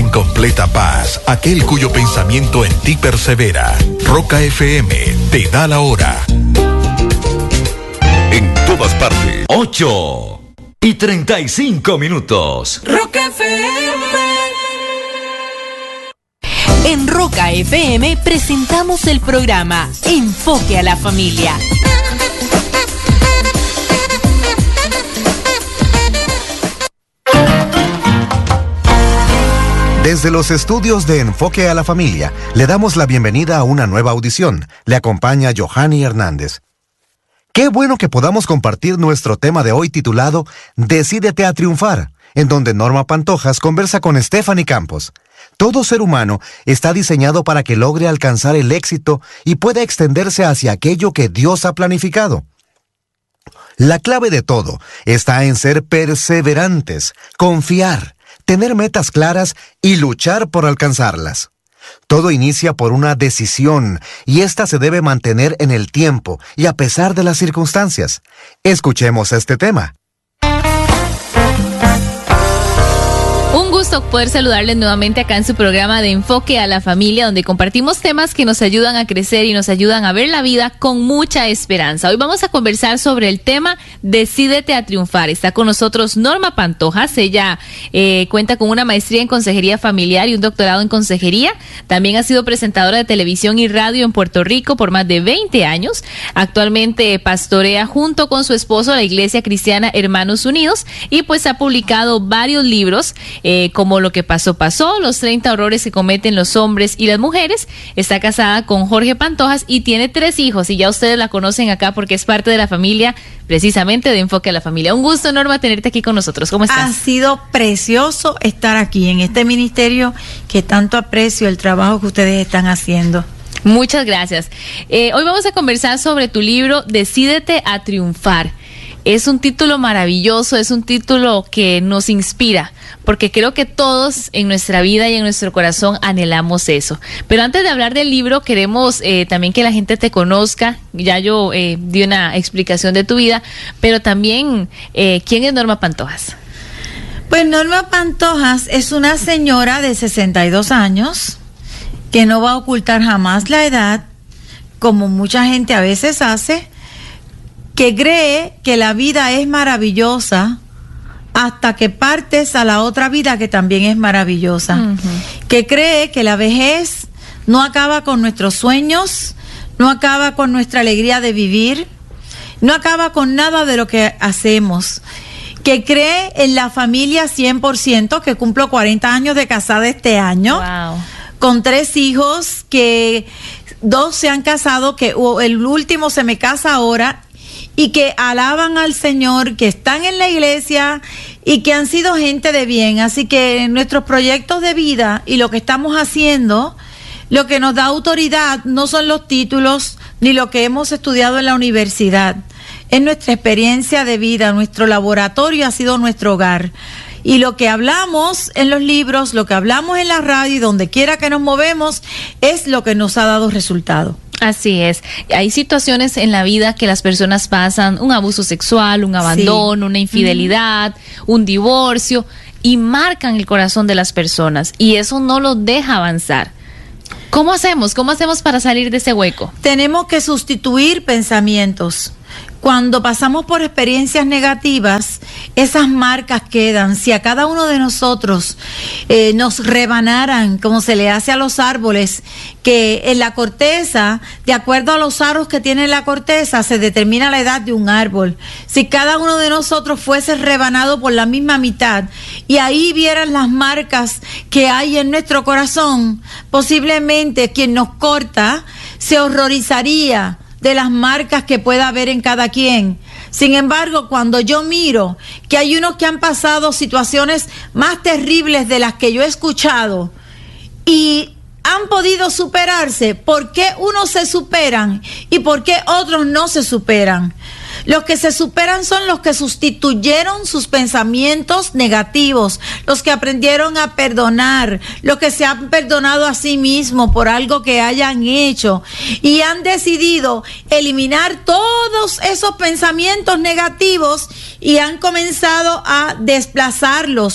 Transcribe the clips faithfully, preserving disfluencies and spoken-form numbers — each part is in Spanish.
en completa paz aquel cuyo pensamiento en ti persevera. Roca F M te da la hora. En todas partes. ocho y treinta y cinco minutos. Roca F M. En Roca F M presentamos el programa Enfoque a la Familia. Desde los estudios de Enfoque a la Familia, le damos la bienvenida a una nueva audición. Le acompaña Johanny Hernández. Qué bueno que podamos compartir nuestro tema de hoy titulado Decídete a triunfar, en donde Norma Pantojas conversa con Stephanie Campos. Todo ser humano está diseñado para que logre alcanzar el éxito y pueda extenderse hacia aquello que Dios ha planificado. La clave de todo está en ser perseverantes, confiar, tener metas claras y luchar por alcanzarlas. Todo inicia por una decisión y esta se debe mantener en el tiempo y a pesar de las circunstancias. Escuchemos este tema. Un gusto poder saludarles nuevamente acá en su programa de Enfoque a la Familia, donde compartimos temas que nos ayudan a crecer y nos ayudan a ver la vida con mucha esperanza. Hoy vamos a conversar sobre el tema Decídete a triunfar. Está con nosotros Norma Pantojas. Ella eh, cuenta con una maestría en consejería familiar y un doctorado en consejería. También ha sido presentadora de televisión y radio en Puerto Rico por más de veinte años. Actualmente pastorea junto con su esposo la Iglesia Cristiana Hermanos Unidos y pues ha publicado varios libros Eh, como Lo que pasó, pasó, los treinta horrores que cometen los hombres y las mujeres. Está casada con Jorge Pantojas y tiene tres hijos y ya ustedes la conocen acá porque es parte de la familia precisamente de Enfoque a la Familia. Un gusto, Norma, tenerte aquí con nosotros. ¿Cómo estás? Ha sido precioso estar aquí en este ministerio que tanto aprecio el trabajo que ustedes están haciendo. Muchas gracias. Eh, hoy vamos a conversar sobre tu libro Decídete a triunfar. Es un título maravilloso, es un título que nos inspira, porque creo que todos en nuestra vida y en nuestro corazón anhelamos eso. Pero antes de hablar del libro, queremos eh, también que la gente te conozca. Ya yo eh, di una explicación de tu vida, pero también, eh, ¿quién es Norma Pantojas? Pues Norma Pantojas es una señora de sesenta y dos años que no va a ocultar jamás la edad, como mucha gente a veces hace, que cree que la vida es maravillosa hasta que partes a la otra vida que también es maravillosa. Uh-huh. Que cree que la vejez no acaba con nuestros sueños, no acaba con nuestra alegría de vivir, no acaba con nada de lo que hacemos. Que cree en la familia cien por ciento, que cumplo cuarenta años de casada este año, wow, con tres hijos, que dos se han casado, que el último se me casa ahora, y que alaban al Señor, que están en la iglesia y que han sido gente de bien. Así que nuestros proyectos de vida y lo que estamos haciendo, lo que nos da autoridad no son los títulos ni lo que hemos estudiado en la universidad. Es nuestra experiencia de vida, nuestro laboratorio ha sido nuestro hogar. Y lo que hablamos en los libros, lo que hablamos en la radio y donde quiera que nos movemos, es lo que nos ha dado resultado. Así es. Hay situaciones en la vida que las personas pasan, un abuso sexual, un abandono, sí, una infidelidad, mm. un divorcio, y marcan el corazón de las personas, y eso no los deja avanzar. ¿Cómo hacemos? ¿Cómo hacemos para salir de ese hueco? Tenemos que sustituir pensamientos. Cuando pasamos por experiencias negativas, esas marcas quedan. Si a cada uno de nosotros eh, nos rebanaran, como se le hace a los árboles, que en la corteza, de acuerdo a los aros que tiene la corteza, se determina la edad de un árbol. Si cada uno de nosotros fuese rebanado por la misma mitad y ahí vieran las marcas que hay en nuestro corazón, posiblemente quien nos corta se horrorizaría de las marcas que pueda haber en cada quien. Sin embargo, cuando yo miro que hay unos que han pasado situaciones más terribles de las que yo he escuchado y han podido superarse, ¿por qué unos se superan y por qué otros no se superan? Los que se superan son los que sustituyeron sus pensamientos negativos, los que aprendieron a perdonar, los que se han perdonado a sí mismos por algo que hayan hecho y han decidido eliminar todos esos pensamientos negativos y han comenzado a desplazarlos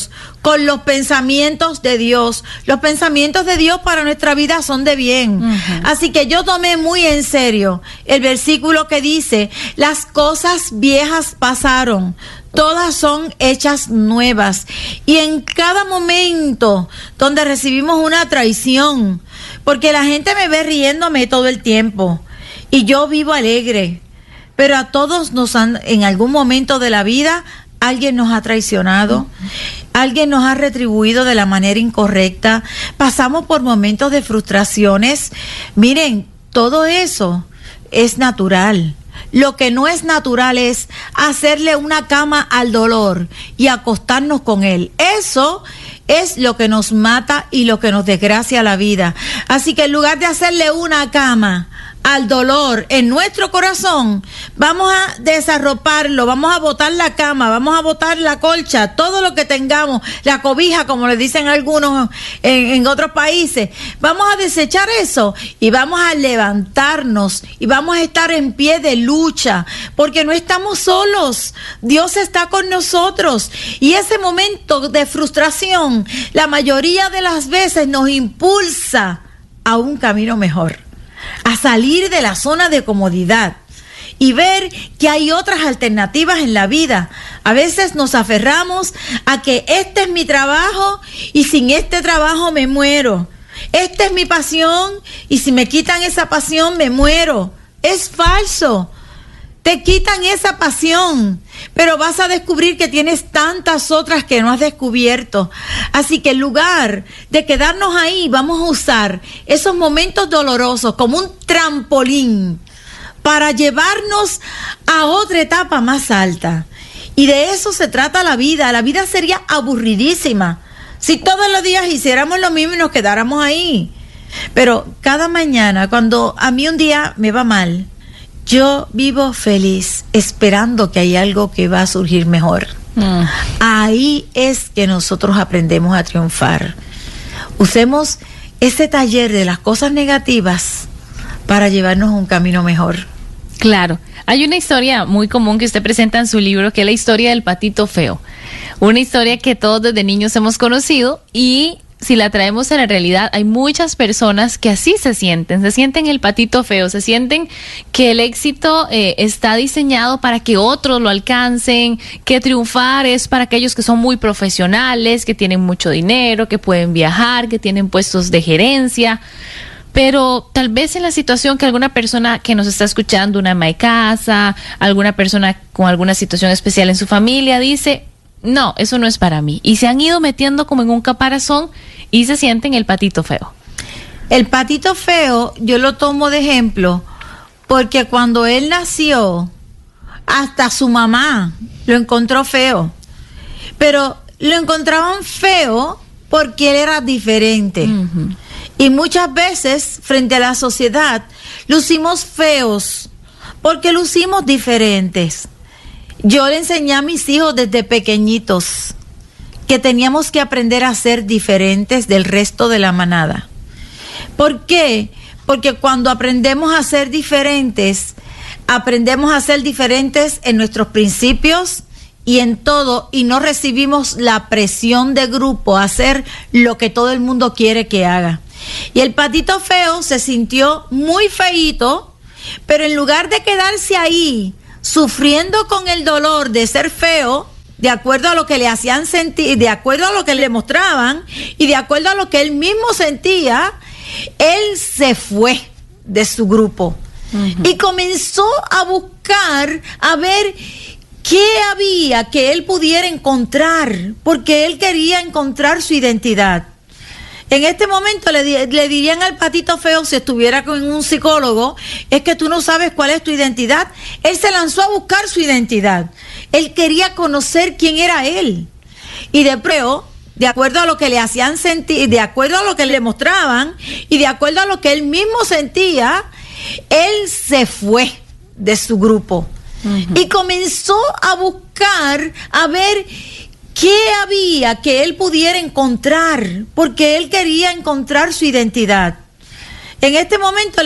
con los pensamientos de Dios. Los pensamientos de Dios para nuestra vida son de bien. Uh-huh. Así que yo tomé muy en serio el versículo que dice, las cosas viejas pasaron, todas son hechas nuevas. Y en cada momento donde recibimos una traición, porque la gente me ve riéndome todo el tiempo y yo vivo alegre, pero a todos nos han, en algún momento de la vida, alguien nos ha traicionado, uh-huh. alguien nos ha retribuido de la manera incorrecta, pasamos por momentos de frustraciones. Miren, todo eso es natural. Lo que no es natural es hacerle una cama al dolor y acostarnos con él. Eso es lo que nos mata y lo que nos desgracia la vida. Así que en lugar de hacerle una cama al dolor en nuestro corazón, vamos a desarroparlo, vamos a botar la cama, vamos a botar la colcha, todo lo que tengamos, la cobija, como le dicen algunos en, en otros países, vamos a desechar eso y vamos a levantarnos y vamos a estar en pie de lucha, porque no estamos solos, Dios está con nosotros, y ese momento de frustración, la mayoría de las veces nos impulsa a un camino mejor, a salir de la zona de comodidad y ver que hay otras alternativas en la vida. A veces nos aferramos a que este es mi trabajo y sin este trabajo me muero. Esta es mi pasión y si me quitan esa pasión me muero. Es falso. Te quitan esa pasión, pero vas a descubrir que tienes tantas otras que no has descubierto. Así que en lugar de quedarnos ahí, vamos a usar esos momentos dolorosos como un trampolín para llevarnos a otra etapa más alta. Y de eso se trata la vida. La vida sería aburridísima si todos los días hiciéramos lo mismo y nos quedáramos ahí. Pero cada mañana, cuando a mí un día me va mal, yo vivo feliz, esperando que hay algo que va a surgir mejor. Mm. Ahí es que nosotros aprendemos a triunfar. Usemos ese taller de las cosas negativas para llevarnos a un camino mejor. Claro. Hay una historia muy común que usted presenta en su libro, que es la historia del patito feo. Una historia que todos desde niños hemos conocido, y si la traemos a la realidad, hay muchas personas que así se sienten, se sienten el patito feo, se sienten que el éxito eh, está diseñado para que otros lo alcancen, que triunfar es para aquellos que son muy profesionales, que tienen mucho dinero, que pueden viajar, que tienen puestos de gerencia. Pero tal vez en la situación que alguna persona que nos está escuchando, una ama de casa, alguna persona con alguna situación especial en su familia, dice, no, eso no es para mí. Y se han ido metiendo como en un caparazón y se sienten el patito feo. El patito feo yo lo tomo de ejemplo porque cuando él nació, hasta su mamá lo encontró feo. Pero lo encontraban feo porque él era diferente. Uh-huh. Y muchas veces, frente a la sociedad, lucimos feos porque lucimos diferentes. Yo le enseñé a mis hijos desde pequeñitos que teníamos que aprender a ser diferentes del resto de la manada. ¿Por qué? Porque cuando aprendemos a ser diferentes, aprendemos a ser diferentes en nuestros principios y en todo, y no recibimos la presión de grupo a hacer lo que todo el mundo quiere que haga. Y el patito feo se sintió muy feíto, pero en lugar de quedarse ahí sufriendo con el dolor de ser feo, de acuerdo a lo que le hacían sentir, de acuerdo a lo que le mostraban y de acuerdo a lo que él mismo sentía, él se fue de su grupo. Uh-huh. Y comenzó a buscar, a ver qué había que él pudiera encontrar, porque él quería encontrar su identidad. En este momento le, le dirían al patito feo, si estuviera con un psicólogo, es que tú no sabes cuál es tu identidad. Él se lanzó a buscar su identidad. Él quería conocer quién era él. Y de pronto, de acuerdo a lo que le hacían sentir, de acuerdo a lo que le mostraban y de acuerdo a lo que él mismo sentía, él se fue de su grupo. Uh-huh. Y comenzó a buscar, a ver qué había que él pudiera encontrar, porque él quería encontrar su identidad. En este momento